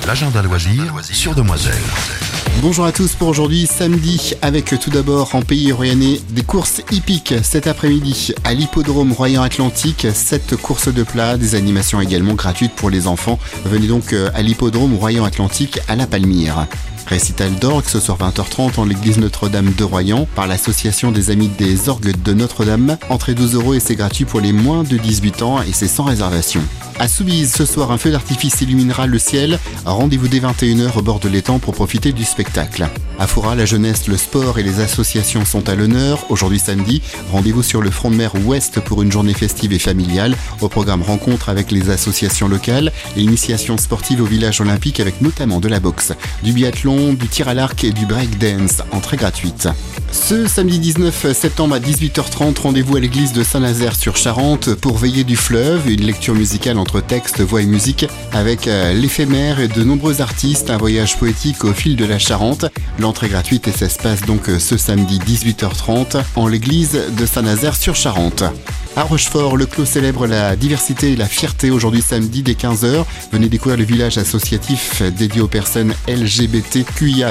l'agenda loisir sur Demoiselle. Bonjour à tous pour aujourd'hui, samedi, avec tout d'abord en pays royannais des courses hippiques cet après-midi à l'hippodrome Royan-Atlantique, 7 courses de plat, des animations également gratuites pour les enfants. Venez donc à l'hippodrome Royan-Atlantique à La Palmyre. Récital d'orgue ce soir 20h30 en l'église Notre-Dame de Royan par l'association des Amis des Orgues de Notre-Dame. Entrée 12 € et c'est gratuit pour les moins de 18 ans et c'est sans réservation. À Soubise, ce soir, un feu d'artifice illuminera le ciel. Rendez-vous dès 21h au bord de l'étang pour profiter du spectacle. À Foura, la jeunesse, le sport et les associations sont à l'honneur. Aujourd'hui samedi, rendez-vous sur le front de mer ouest pour une journée festive et familiale. Au programme rencontre avec les associations locales et initiation sportive au village olympique avec notamment de la boxe, du biathlon, du tir à l'arc et du breakdance, entrée gratuite. Ce samedi 19 septembre à 18h30, rendez-vous à l'église de Saint-Nazaire-sur-Charente pour Veiller du fleuve, une lecture musicale entre texte, voix et musique avec l'éphémère et de nombreux artistes, un voyage poétique au fil de la Charente. L'entrée gratuite et ça se passe donc ce samedi 18h30 en l'église de Saint-Nazaire-sur-Charente. À Rochefort, le clos célèbre la diversité et la fierté aujourd'hui samedi dès 15h. Venez découvrir le village associatif dédié aux personnes LGBTQIA+.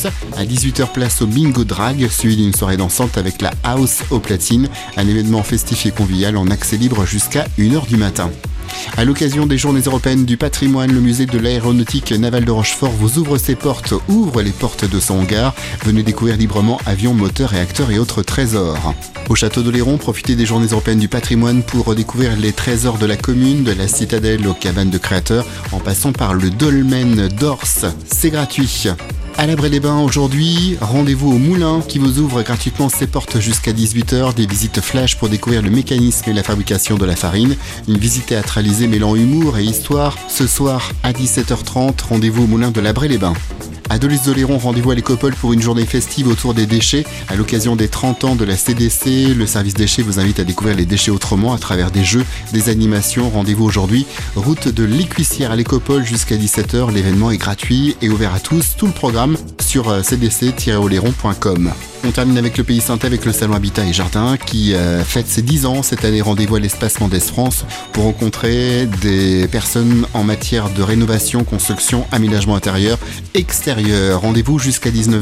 À 18h, place au Bingo Drag, suivi d'une soirée dansante avec la House aux platines, un événement festif et convivial en accès libre jusqu'à 1h du matin. À l'occasion des Journées européennes du patrimoine, le musée de l'aéronautique navale de Rochefort vous ouvre les portes de son hangar. Venez découvrir librement avions, moteurs, réacteurs et autres trésors. Au château d'Oléron, profitez des Journées européennes du patrimoine pour redécouvrir les trésors de la commune, de la citadelle aux cabanes de créateurs, en passant par le dolmen d'Ors. C'est gratuit. À l'Abri-les-Bains aujourd'hui, rendez-vous au moulin qui vous ouvre gratuitement ses portes jusqu'à 18h, des visites flash pour découvrir le mécanisme et la fabrication de la farine, une visite théâtralisée mêlant humour et histoire. Ce soir à 17h30, rendez-vous au moulin de l'Abri-les-Bains. À Delis-d'Oléron, rendez-vous à l'Écopole pour une journée festive autour des déchets. À l'occasion des 30 ans de la CDC, le service déchets vous invite à découvrir les déchets autrement à travers des jeux, des animations. Rendez-vous aujourd'hui, route de l'Écuissière à l'Écopole jusqu'à 17h. L'événement est gratuit et ouvert à tous. Tout le programme sur cdc-oléron.com. On termine avec le Pays Saintais avec le Salon Habitat et Jardin qui fête ses 10 ans. Cette année, rendez-vous à l'espace Mendès France pour rencontrer des personnes en matière de rénovation, construction, aménagement intérieur, extérieur. Rendez-vous jusqu'à 19h.